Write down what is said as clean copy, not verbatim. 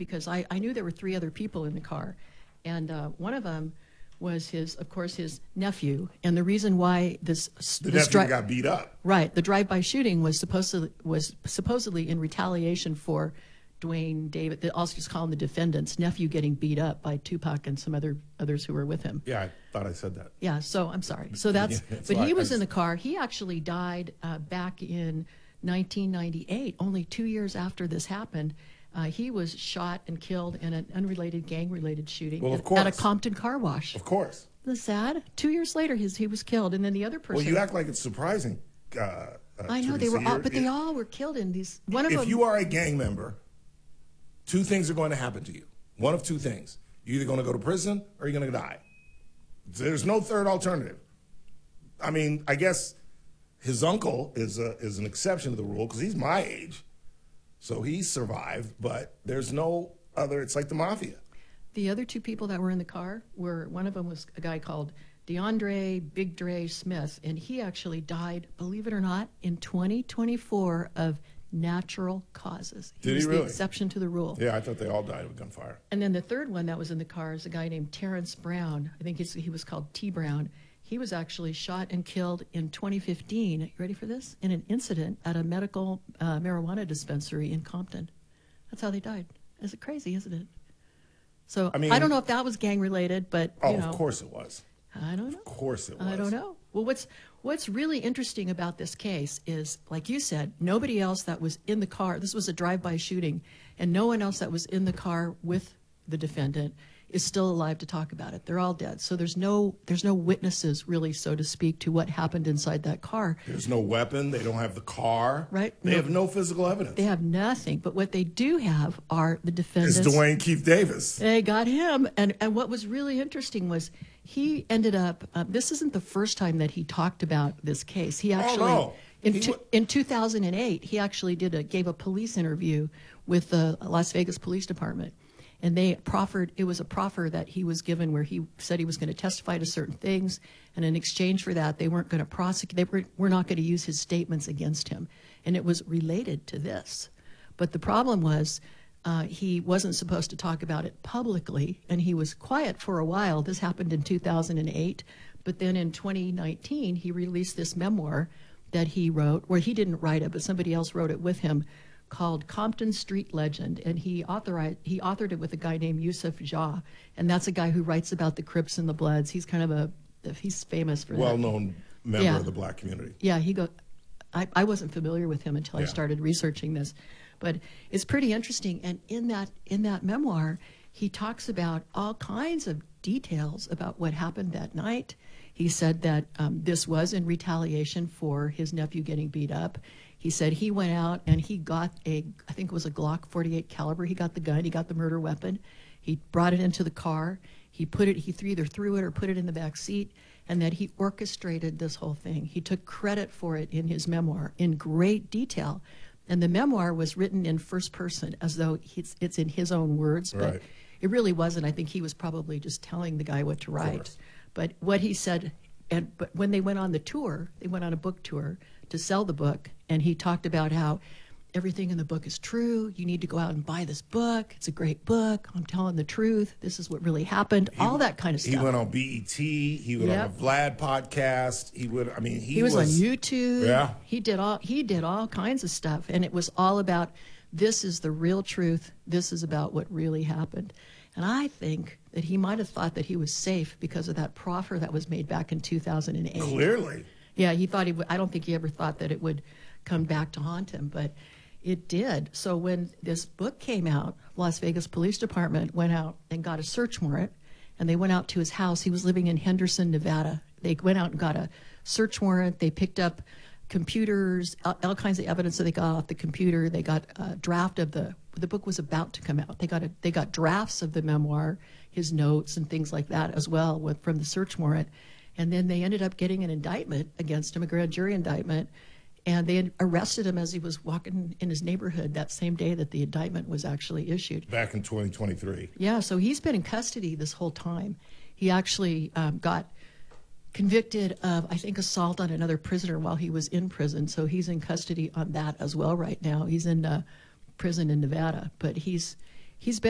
because I knew there were 3 other people in the car. And one of them was his nephew. And the reason why this nephew got beat up. Right. The drive-by shooting was supposedly in retaliation for Duane Davis. They also just call him the defendant's nephew getting beat up by Tupac and some others who were with him. Yeah, I thought I said that. Yeah, so I'm sorry. So that's, but he was in the car. He actually died back in 1998, only 2 years after this happened. He was shot and killed in an unrelated gang-related shooting at a Compton car wash. Of course. Isn't that sad? 2 years later, he was killed, and then the other person. Well, you act like it's surprising. I know they were all, but they all were killed in these. One of them. If you are a gang member, 2 things are going to happen to you. One of 2 things: you're either going to go to prison or you're going to die. There's no third alternative. I mean, I guess his uncle is an exception to the rule because he's my age. So he survived, but there's no other. It's like the mafia. The other 2 people that were in the car one of them was a guy called DeAndre Big Dre Smith, and he actually died, believe it or not, in 2024 of natural causes. Did he really? The exception to the rule. Yeah, I thought they all died of gunfire. And then the third one that was in the car is a guy named Terrence Brown. I think he was called T. Brown. He was actually shot and killed in 2015. You ready for this? In an incident at a medical marijuana dispensary in Compton. That's how they died. Is it crazy, isn't it? So I don't know if that was gang related, but of course it was. I don't know. Of course it was. I don't know. Well, what's really interesting about this case is, like you said, nobody else that was in the car. This was a drive-by shooting, and no one else that was in the car with the defendant is still alive to talk about it. They're all dead. So there's no witnesses, really, so to speak, to what happened inside that car. There's no weapon. They don't have the car. Right. They have no physical evidence. They have nothing. But what they do have are the defendants. It's Duane Keith Davis. They got him. And what was really interesting was he ended up, this isn't the first time that he talked about this case. He actually, in 2008, he actually gave a police interview with the Las Vegas Police Department. And it was a proffer that he was given where he said he was going to testify to certain things. And in exchange for that, they weren't going to prosecute, they were not going to use his statements against him. And it was related to this. But the problem was he wasn't supposed to talk about it publicly, and he was quiet for a while. This happened in 2008. But then in 2019, he released this memoir that he wrote, where he didn't write it, but somebody else wrote it with him, called Compton Street Legend, and he authored it with a guy named Yusuf Jah, and that's a guy who writes about the Crips and the Bloods. He's kind of he's famous for that. Well-known member of the black community. Yeah, I wasn't familiar with him until I started researching this, but it's pretty interesting. And in that memoir, he talks about all kinds of details about what happened that night. He said that this was in retaliation for his nephew getting beat up. He said he went out and he got I think it was a Glock 48 caliber. He got the gun, he got the murder weapon. He brought it into the car. He either threw it or put it in the back seat, and that he orchestrated this whole thing. He took credit for it in his memoir in great detail. And the memoir was written in first person as though it's in his own words, but it really wasn't. I think he was probably just telling the guy what to write. But what he said, but when they went on the tour, they went on a book tour to sell the book, and he talked about how everything in the book is true. You need to go out and buy this book. It's a great book. I'm telling the truth. This is what really happened. All that kind of stuff. He went on BET. He went on a Vlad podcast. He was on YouTube. Yeah. He did all kinds of stuff, and it was all about, this is the real truth. This is about what really happened. And I think that he might have thought that he was safe because of that proffer that was made back in 2008. Clearly. Yeah, he thought I don't think he ever thought that it would come back to haunt him, but it did. So when this book came out, Las Vegas Police Department went out and got a search warrant, and they went out to his house. He was living in Henderson, Nevada. They went out and got a search warrant. They picked up computers, all kinds of evidence that they got off the computer. They got a draft of the book was about to come out. They got drafts of the memoir, his notes and things like that as well from the search warrant. And then they ended up getting an indictment against him, a grand jury indictment, and they arrested him as he was walking in his neighborhood that same day that the indictment was actually issued. Back in 2023. Yeah, so he's been in custody this whole time. He actually got convicted of, I think, assault on another prisoner while he was in prison, so he's in custody on that as well right now. He's in prison in Nevada, but he's been